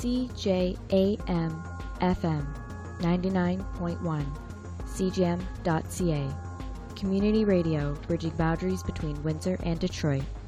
CJAM FM 99.1, CJAM.ca. Community radio bridging boundaries between Windsor and Detroit.